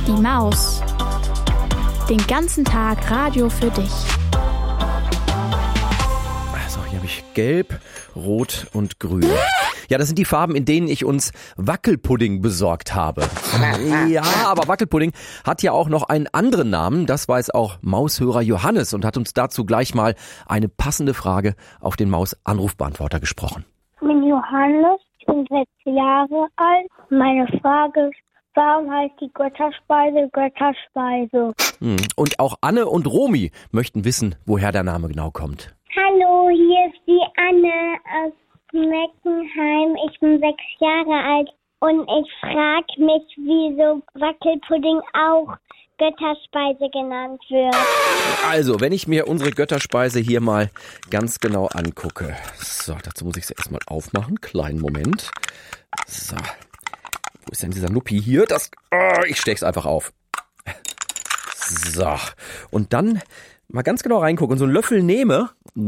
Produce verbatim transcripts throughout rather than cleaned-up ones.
Die Maus. Den ganzen Tag Radio für dich. Also hier habe ich Gelb, Rot und Grün. Ja, das sind die Farben, in denen ich uns Wackelpudding besorgt habe. Ja, aber Wackelpudding hat ja auch noch einen anderen Namen. Das weiß auch Maushörer Johannes und hat uns dazu gleich mal eine passende Frage auf den Maus-Anrufbeantworter gesprochen. Ich bin Johannes, ich bin sechs Jahre alt. Meine Frage ist, warum heißt die Götterspeise Götterspeise? Und auch Anne und Romy möchten wissen, woher der Name genau kommt. Hallo, hier ist die Anne aus Meckenheim. Ich bin sechs Jahre alt und ich frage mich, wieso Wackelpudding auch Götterspeise genannt wird. Also, wenn ich mir unsere Götterspeise hier mal ganz genau angucke. So, dazu muss ich sie erstmal aufmachen. Kleinen Moment. So. Wo ist denn dieser Nuppi hier? Das, oh, ich steck's einfach auf. So. Und dann mal ganz genau reingucken und so einen Löffel nehme.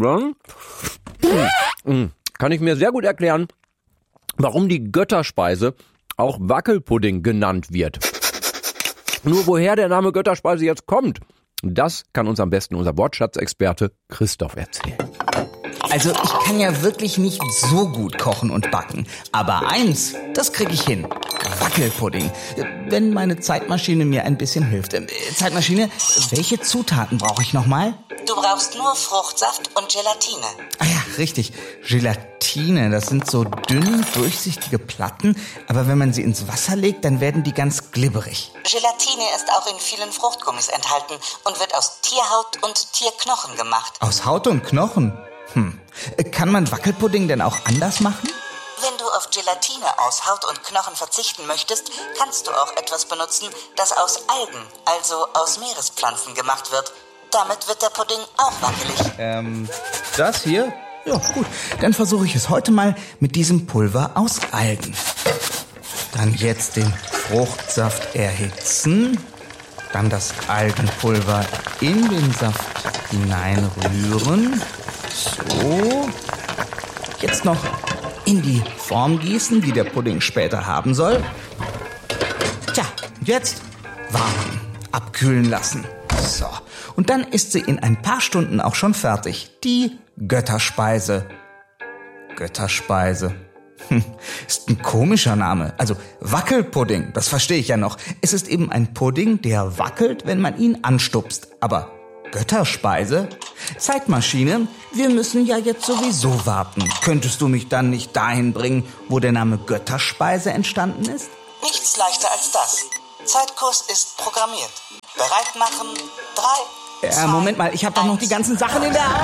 Kann ich mir sehr gut erklären, warum die Götterspeise auch Wackelpudding genannt wird. Nur woher der Name Götterspeise jetzt kommt, das kann uns am besten unser Wortschatzexperte Christoph erzählen. Also ich kann ja wirklich nicht so gut kochen und backen. Aber eins, das kriege ich hin. Wackelpudding. Wenn meine Zeitmaschine mir ein bisschen hilft. Zeitmaschine, welche Zutaten brauche ich nochmal? Du brauchst nur Fruchtsaft und Gelatine. Ah ja, richtig. Gelatine, das sind so dünn, durchsichtige Platten. Aber wenn man sie ins Wasser legt, dann werden die ganz glibberig. Gelatine ist auch in vielen Fruchtgummis enthalten und wird aus Tierhaut und Tierknochen gemacht. Aus Haut und Knochen? Hm. Kann man Wackelpudding denn auch anders machen? Wenn du auf Gelatine aus Haut und Knochen verzichten möchtest, kannst du auch etwas benutzen, das aus Algen, also aus Meerespflanzen gemacht wird. Damit wird der Pudding auch wackelig. Ähm, das hier? Ja, gut. Dann versuche ich es heute mal mit diesem Pulver aus Algen. Dann jetzt den Fruchtsaft erhitzen. Dann das Algenpulver in den Saft hineinrühren. So. Jetzt noch in die Form gießen, die der Pudding später haben soll. Tja, jetzt warten, abkühlen lassen. So. Und dann ist sie in ein paar Stunden auch schon fertig. Die Götterspeise. Götterspeise. Hm, ist ein komischer Name. Also Wackelpudding, das verstehe ich ja noch. Es ist eben ein Pudding, der wackelt, wenn man ihn anstupst. Aber Götterspeise? Zeitmaschine, wir müssen ja jetzt sowieso warten. Könntest du mich dann nicht dahin bringen, wo der Name Götterspeise entstanden ist? Nichts leichter als das. Zeitkurs ist programmiert. Bereit machen. Drei, Äh, zwei, Moment mal, ich habe doch noch die ganzen Sachen in der...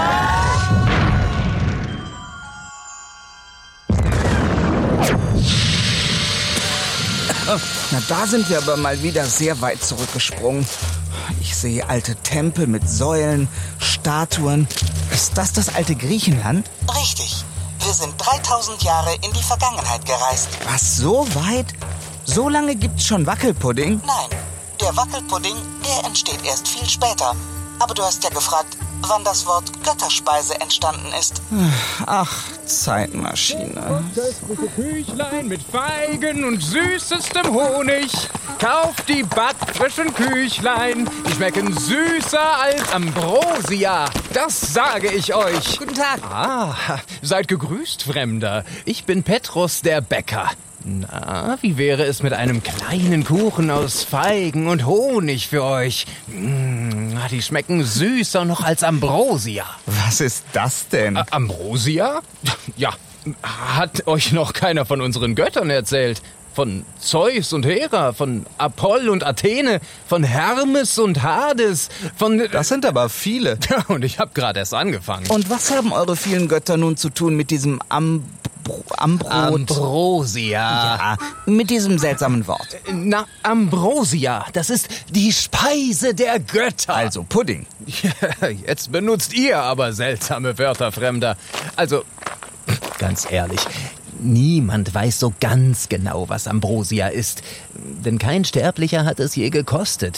Na, da sind wir aber mal wieder sehr weit zurückgesprungen. Ich sehe alte Tempel mit Säulen, Statuen. Ist das das alte Griechenland? Richtig. Wir sind dreitausend Jahre in die Vergangenheit gereist. Was, so weit? So lange gibt's schon Wackelpudding? Nein, der Wackelpudding, der entsteht erst viel später. Aber du hast ja gefragt, wann das Wort Götterspeise entstanden ist. Ach, Zeitmaschine. Köstliche Küchlein mit Feigen und süßestem Honig. Kauft die backfrischen Küchlein. Die schmecken süßer als Ambrosia. Das sage ich euch. Guten Tag. Ah, seid gegrüßt, Fremder. Ich bin Petrus, der Bäcker. Na, wie wäre es mit einem kleinen Kuchen aus Feigen und Honig für euch? Mmh, die schmecken süßer noch als Ambrosia. Was ist das denn? Ä- Ambrosia? Ja, hat euch noch keiner von unseren Göttern erzählt? Von Zeus und Hera, von Apoll und Athene, von Hermes und Hades, von... Das sind aber viele. Ja, und ich habe gerade erst angefangen. Und was haben eure vielen Götter nun zu tun mit diesem Ambro... Ambrot? Ambrosia. Ja, mit diesem seltsamen Wort. Na, Ambrosia, das ist die Speise der Götter. Also Pudding. Ja, jetzt benutzt ihr aber seltsame Wörter, Fremder. Also, ganz ehrlich, niemand weiß so ganz genau, was Ambrosia ist. Denn kein Sterblicher hat es je gekostet.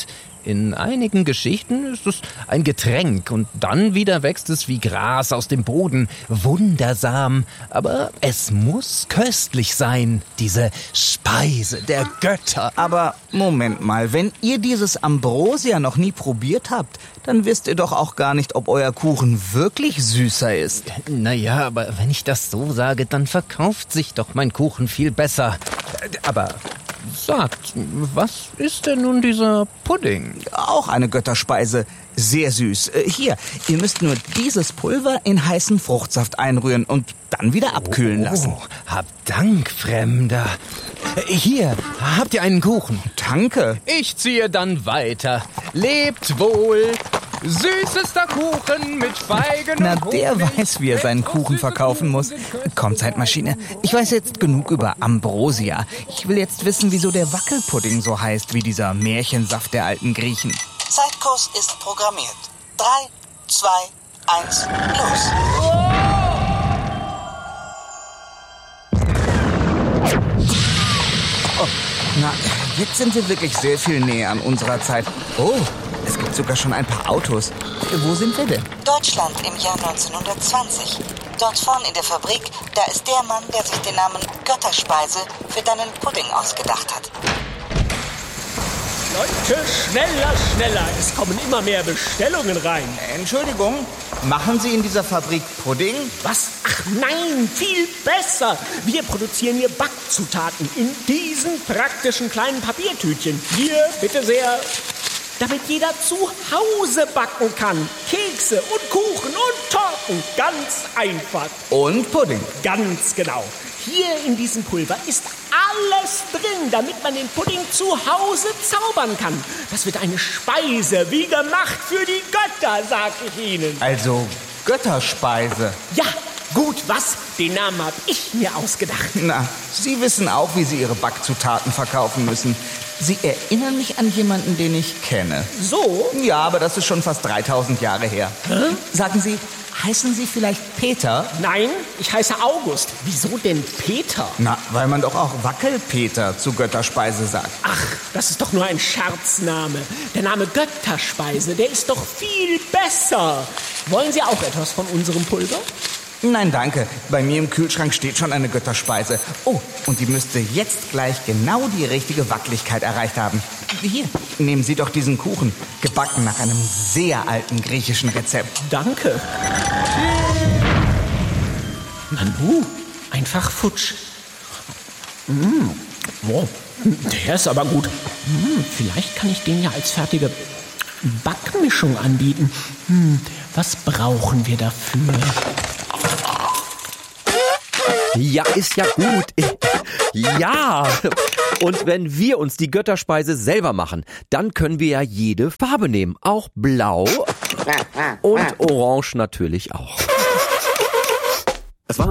In einigen Geschichten ist es ein Getränk und dann wieder wächst es wie Gras aus dem Boden. Wundersam, aber es muss köstlich sein, diese Speise der Götter. Aber Moment mal, wenn ihr dieses Ambrosia noch nie probiert habt, dann wisst ihr doch auch gar nicht, ob euer Kuchen wirklich süßer ist. Naja, aber wenn ich das so sage, dann verkauft sich doch mein Kuchen viel besser. Aber sagt, was ist denn nun dieser Pudding? Auch eine Götterspeise. Sehr süß. Äh, Hier, ihr müsst nur dieses Pulver in heißen Fruchtsaft einrühren und dann wieder abkühlen lassen. Oh, hab Dank, Fremder. Hier, habt ihr einen Kuchen? Danke. Ich ziehe dann weiter. Lebt wohl. Süßester Kuchen mit Feigen Na, und der Honig. weiß, wie er seinen Kuchen verkaufen muss. Komm, Zeitmaschine. Ich weiß jetzt genug über Ambrosia. Ich will jetzt wissen, wieso der Wackelpudding so heißt wie dieser Märchensaft der alten Griechen. Zeitkurs ist programmiert. Drei, zwei, eins, los. Oh, na, jetzt sind wir wirklich sehr viel näher an unserer Zeit. Oh, es gibt sogar schon ein paar Autos. Wo sind wir denn? Deutschland im Jahr neunzehnhundertzwanzig. Dort vorn in der Fabrik, da ist der Mann, der sich den Namen Götterspeise für deinen Pudding ausgedacht hat. Leute, schneller, schneller. Es kommen immer mehr Bestellungen rein. Entschuldigung, machen Sie in dieser Fabrik Pudding? Was? Ach nein, viel besser. Wir produzieren hier Backzutaten in diesen praktischen kleinen Papiertütchen. Hier, bitte sehr. Damit jeder zu Hause backen kann. Kekse und Kuchen und Torten. Ganz einfach. Und Pudding. Ganz genau. Hier in diesem Pulver ist alles drin, damit man den Pudding zu Hause zaubern kann. Das wird eine Speise, wie gemacht für die Götter, sag ich Ihnen. Also Götterspeise. Ja, gut, was? Den Namen habe ich mir ausgedacht. Na, Sie wissen auch, wie Sie Ihre Backzutaten verkaufen müssen. Sie erinnern mich an jemanden, den ich kenne. So? Ja, aber das ist schon fast dreitausend Jahre her. Hä? Sagen Sie, heißen Sie vielleicht Peter? Nein, ich heiße August. Wieso denn Peter? Na, weil man doch auch Wackelpeter zu Götterspeise sagt. Ach, das ist doch nur ein Scherzname. Der Name Götterspeise, der ist doch viel besser. Wollen Sie auch etwas von unserem Pulver? Nein, danke. Bei mir im Kühlschrank steht schon eine Götterspeise. Oh, und die müsste jetzt gleich genau die richtige Wackeligkeit erreicht haben. Hier, nehmen Sie doch diesen Kuchen. Gebacken nach einem sehr alten griechischen Rezept. Danke. Nanu, einfach futsch. Mm, wow, der ist aber gut. Mm, vielleicht kann ich den ja als fertige Backmischung anbieten. Hm, was brauchen wir dafür? Ja, ist ja gut. Ja. Und wenn wir uns die Götterspeise selber machen, dann können wir ja jede Farbe nehmen. Auch blau und orange natürlich auch.